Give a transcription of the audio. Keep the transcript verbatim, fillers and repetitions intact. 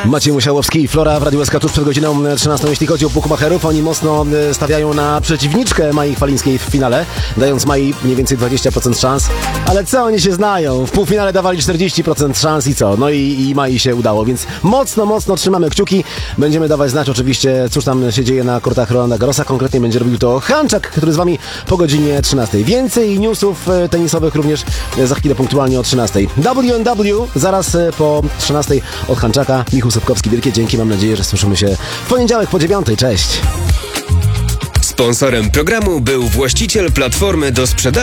Maciej Musiałowski i Flora w Radiu S K tuż przed godziną trzynastą. Jeśli chodzi o bukmacherów, oni mocno stawiają na przeciwniczkę Mai Chwalińskiej w finale, dając Mai mniej więcej dwadzieścia procent szans. Ale co oni się znają? W półfinale dawali czterdzieści procent szans i co? No i, i Mai się udało, więc mocno, mocno trzymamy kciuki. Będziemy dawać znać oczywiście, cóż tam się dzieje na kortach Rolanda Garrosa. Konkretnie będzie robił to Hanczak, który z wami po godzinie trzynastej. Więcej newsów tenisowych również za chwilę punktualnie o trzynastej. W N W zaraz po trzynastej od Hanczaka. Michał Sobkowski, wielkie dzięki. Mam nadzieję, że słyszymy się w poniedziałek po dziewiątej. Cześć. Sponsorem programu był właściciel platformy do sprzedaży